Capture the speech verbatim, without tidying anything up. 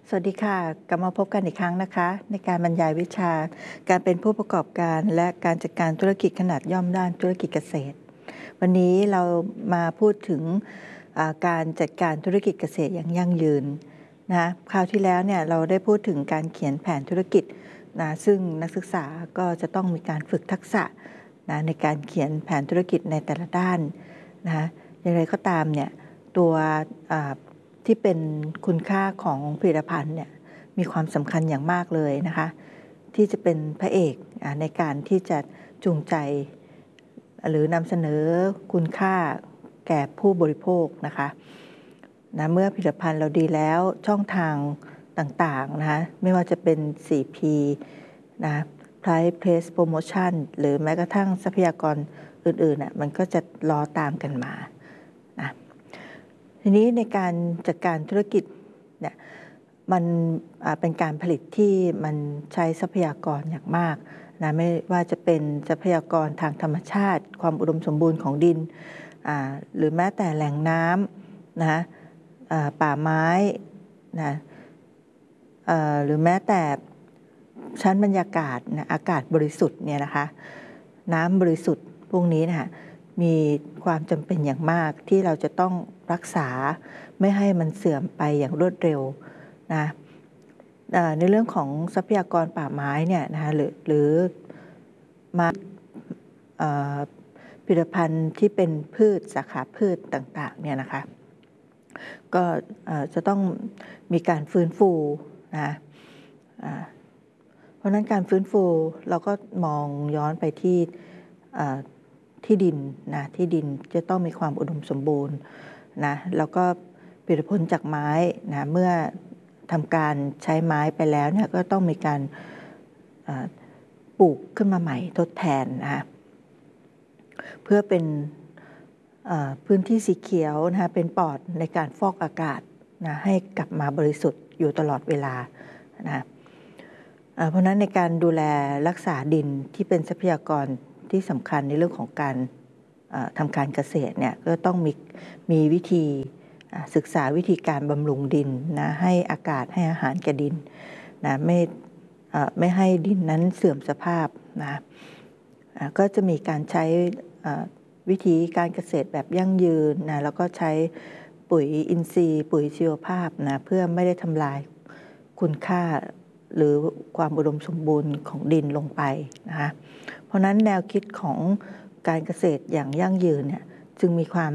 สวัสดีค่ะกลับมาพบกันอีกครั้งนะคะในการบรรยายวิชาการเป็นผู้ประกอบการและการจัดการธุรกิจขนาดย่อมด้านธุรกิจเกษตรวันนี้เรามาพูดถึงการจัดการธุรกิจเกษตรอย่างยั่งยืนนะคราวที่แล้วเนี่ยเราได้พูดถึงการเขียนแผนธุรกิจนะซึ่งนักศึกษาก็จะต้องมีการฝึกทักษะนะในการเขียนแผนธุรกิจในแต่ละด้านนะคะอย่างไรก็ตามเนี่ยตัวที่เป็นคุณค่าของผลิตภัณฑ์เนี่ยมีความสำคัญอย่างมากเลยนะคะที่จะเป็นพระเอกในการที่จะจูงใจหรือนำเสนอคุณค่าแก่ผู้บริโภคนะคะนะเมื่อผลิตภัณฑ์เราดีแล้วช่องทางต่างๆนะคะไม่ว่าจะเป็น โฟร์ พี นะ Price Place Promotion หรือแม้กระทั่งทรัพยากรอื่นๆน่ะมันก็จะรอตามกันมานะทีนี้ในการจัดการธุรกิจเนี่ยมันเป็นการผลิตที่มันใช้ทรัพยากรอย่างมากนะไม่ว่าจะเป็นทรัพยากรทางธรรมชาติความอุดมสมบูรณ์ของดินหรือแม้แต่แหล่งน้ำนะป่าไม้นะหรือแม้แต่ชั้นบรรยากาศนะอากาศบริสุทธิ์เนี่ยนะคะน้ำบริสุทธิ์พวกนี้นะคะมีความจำเป็นอย่างมากที่เราจะต้องรักษาไม่ให้มันเสื่อมไปอย่างรวดเร็วนะในเรื่องของทรัพยากรป่าไม้เนี่ยนะคะหรือหรือมาผลิตภัณฑ์ที่เป็นพืชสาขาพืชต่างๆเนี่ยนะคะก็จะต้องมีการฟื้นฟูนะเพราะนั้นการฟื้นฟูเราก็มองย้อนไปที่ที่ดินนะที่ดินจะต้องมีความอุดมสมบูรณ์นะแล้วก็ผลิตผลจากไม้นะเมื่อทำการใช้ไม้ไปแล้วเนี่ยก็ต้องมีการปลูกขึ้นมาใหม่ทดแทนนะคะเพื่อเป็นพื้นที่สีเขียวนะคะเป็นปอดในการฟอกอากาศนะให้กลับมาบริสุทธิ์อยู่ตลอดเวลานะเพราะนั้นในการดูแลรักษาดินที่เป็นทรัพยากรที่สำคัญในเรื่องของการทำการเกษตรเนี่ยก็ต้องมีมีวิธีศึกษาวิธีการบำรุงดินนะให้อากาศให้อาหารแก่ดินนะไม่ไม่ให้ดินนั้นเสื่อมสภาพนะก็จะมีการใช้วิธีการเกษตรแบบยั่งยืนนะแล้วก็ใช้ปุ๋ยอินทรีย์ปุ๋ยชีวภาพนะเพื่อไม่ได้ทำลายคุณค่าหรือความอุดมสมบูรณ์ของดินลงไปนะคะเพราะนั้นแนวคิดของการเกษตรอย่างยั่งยืนเนี่ยจึงมีความ